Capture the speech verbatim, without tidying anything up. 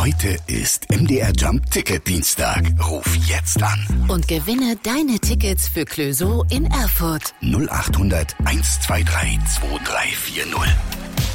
Heute ist M D R Jump Ticket Dienstag. Ruf jetzt an. Und gewinne deine Tickets für Clouseau in Erfurt. null acht hundert, eins zwei drei, zwei drei vier null.